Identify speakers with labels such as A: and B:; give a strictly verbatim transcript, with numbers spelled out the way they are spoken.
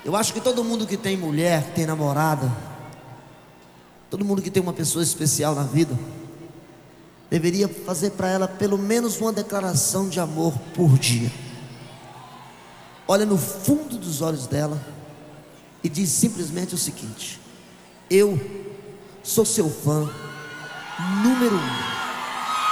A: Eu acho que todo mundo que tem mulher, que tem namorada, todo mundo que tem uma pessoa especial na vida, deveria fazer para ela pelo menos uma declaração de amor por dia. Olha no fundo dos olhos dela e diz simplesmente o seguinte: eu sou seu fã número um.